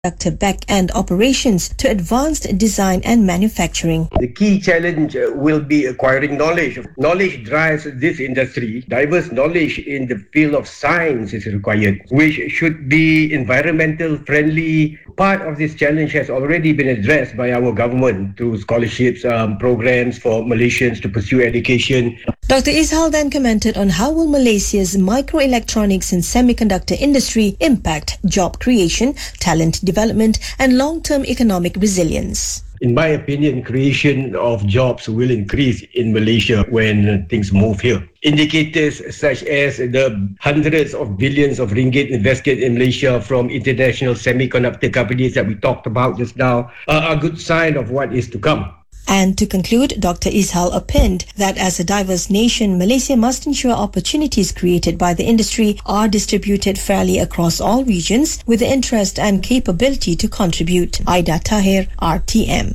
semiconductor back-end operations to advanced design and manufacturing. The key challenge will be acquiring knowledge. Knowledge drives this industry. Diverse knowledge in the field of science is required, which should be environmental friendly. Part of this challenge has already been addressed by our government through scholarships, programs for Malaysians to pursue education. Dr. Ishal then commented on how will Malaysia's microelectronics and semiconductor industry impact job creation, talent development and long-term economic resilience. In my opinion, creation of jobs will increase in Malaysia when things move here. Indicators such as the hundreds of billions of ringgit invested in Malaysia from international semiconductor companies that we talked about just now are a good sign of what is to come. And to conclude, Dr. Ishal opined that as a diverse nation, Malaysia must ensure opportunities created by the industry are distributed fairly across all regions with the interest and capability to contribute. Aida Tahir, RTM.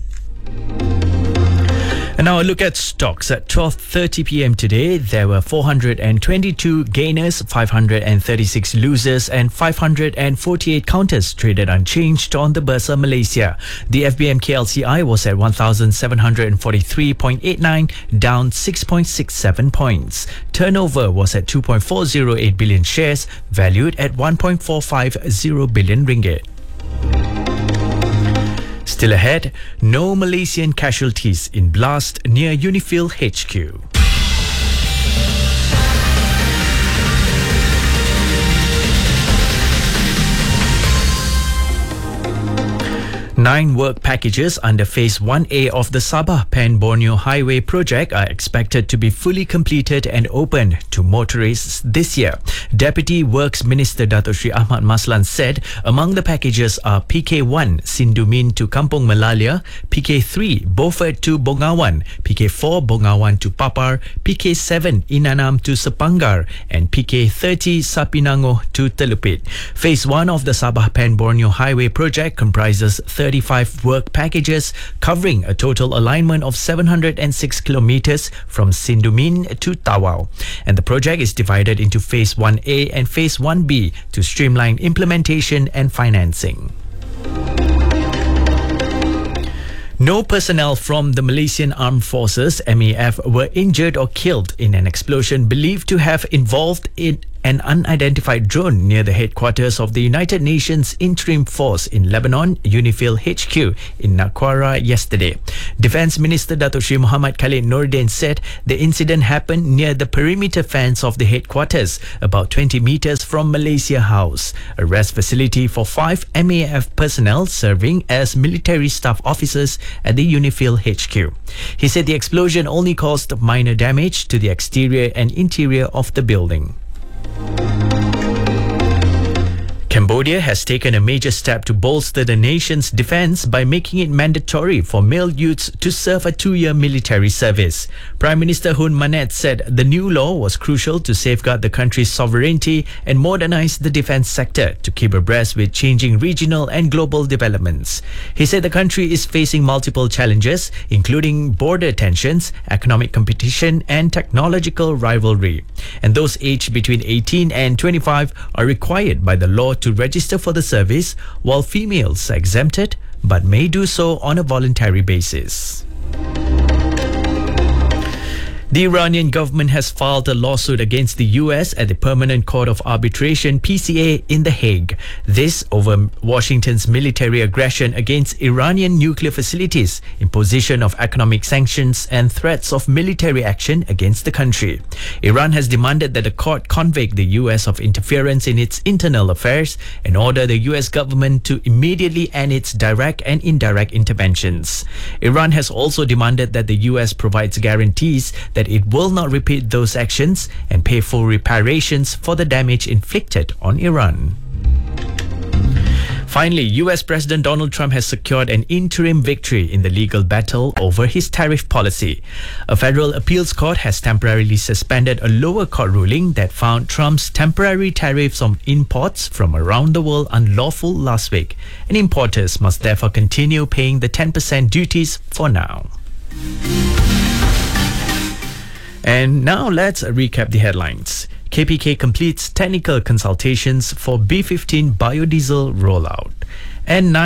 And now a look at stocks. At 12:30 p.m. today, there were 422 gainers, 536 losers and 548 counters traded unchanged on the Bursa Malaysia. The FBM KLCI was at 1,743.89, down 6.67 points. Turnover was at 2.408 billion shares, valued at 1.450 billion ringgit. Still ahead, no Malaysian casualties in blast near Unifil HQ. 9 work packages under Phase 1A of the Sabah-Pan-Borneo Highway project are expected to be fully completed and opened to motorists this year. Deputy Works Minister Dato Sri Ahmad Maslan said among the packages are PK1 Sindumin to Kampung Melalia, PK3 Beaufort to Bongawan, PK4 Bongawan to Papar, PK7 Inanam to Sepangar and PK30 Sapinango to Telupit. Phase 1 of the Sabah-Pan-Borneo Highway project comprises 35 work packages covering a total alignment of 706 kilometers from Sindumin to Tawau. And the project is divided into Phase 1A and Phase 1B to streamline implementation and financing. No personnel from the Malaysian Armed Forces (MAF) were injured or killed in an explosion believed to have involved in an unidentified drone near the headquarters of the United Nations Interim Force in Lebanon, Unifil HQ, in Nakwara yesterday. Defence Minister Dato Sri Muhammad Khalid Nordin said the incident happened near the perimeter fence of the headquarters, about 20 metres from Malaysia House, a rest facility for 5 MAF personnel serving as military staff officers at the Unifil HQ. He said the explosion only caused minor damage to the exterior and interior of the building. Cambodia has taken a major step to bolster the nation's defence by making it mandatory for male youths to serve a 2-year military service. Prime Minister Hun Manet said the new law was crucial to safeguard the country's sovereignty and modernise the defence sector to keep abreast with changing regional and global developments. He said the country is facing multiple challenges, including border tensions, economic competition and technological rivalry. And those aged between 18 and 25 are required by the law to register for the service, while females are exempted but may do so on a voluntary basis. The Iranian government has filed a lawsuit against the US at the Permanent Court of Arbitration (PCA) in The Hague. This over Washington's military aggression against Iranian nuclear facilities, imposition of economic sanctions and threats of military action against the country. Iran has demanded that the court convict the US of interference in its internal affairs and order the US government to immediately end its direct and indirect interventions. Iran has also demanded that the US provides guarantees that it will not repeat those actions and pay full reparations for the damage inflicted on Iran. Finally, US President Donald Trump has secured an interim victory in the legal battle over his tariff policy. A federal appeals court has temporarily suspended a lower court ruling that found Trump's temporary tariffs on imports from around the world unlawful last week, and importers must therefore continue paying the 10% duties for now. And now let's recap the headlines. KPK completes technical consultations for B15 biodiesel rollout. And